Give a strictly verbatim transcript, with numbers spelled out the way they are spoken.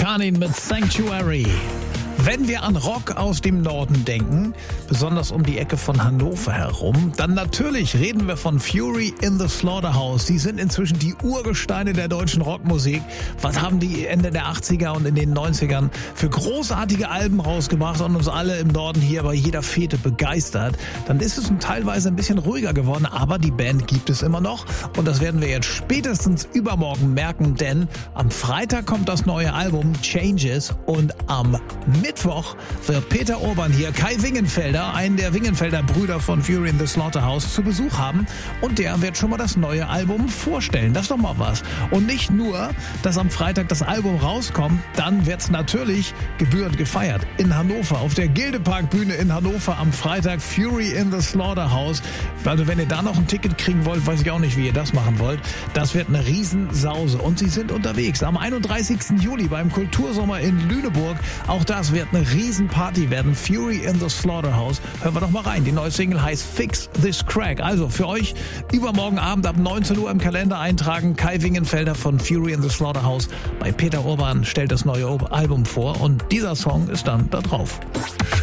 Arcane mit Sanctuary. Wenn wir an Rock aus dem Norden denken, besonders um die Ecke von Hannover herum, dann natürlich reden wir von Fury in the Slaughterhouse. Die sind inzwischen die Urgesteine der deutschen Rockmusik. Was haben die Ende der achtziger und in den neunzigern für großartige Alben rausgebracht und uns alle im Norden hier bei jeder Fete begeistert? Dann ist es teilweise ein bisschen ruhiger geworden, aber die Band gibt es immer noch. Und das werden wir jetzt spätestens übermorgen merken, denn am Freitag kommt das neue Album Changes und am Mittwoch wird Peter Urban hier Kai Wingenfelder, einen der Wingenfelder Brüder von Fury in the Slaughterhouse, zu Besuch haben. Und der wird schon mal das neue Album vorstellen. Das ist doch mal was. Und nicht nur, dass am Freitag das Album rauskommt, dann wird es natürlich gebührend gefeiert. In Hannover, auf der Gildepark-Bühne in Hannover am Freitag Fury in the Slaughterhouse. Also wenn ihr da noch ein Ticket kriegen wollt, weiß ich auch nicht, wie ihr das machen wollt. Das wird eine Riesensause. Und sie sind unterwegs am einunddreißigsten Juli beim Kultursommer in Lüneburg. Auch das wird eine Riesenparty werden. Fury in the Slaughterhouse. Hören wir doch mal rein. Die neue Single heißt Fix This Crack. Also für euch übermorgen Abend ab neunzehn Uhr im Kalender eintragen. Kai Wingenfelder von Fury in the Slaughterhouse bei Peter Urban stellt das neue Album vor und dieser Song ist dann da drauf.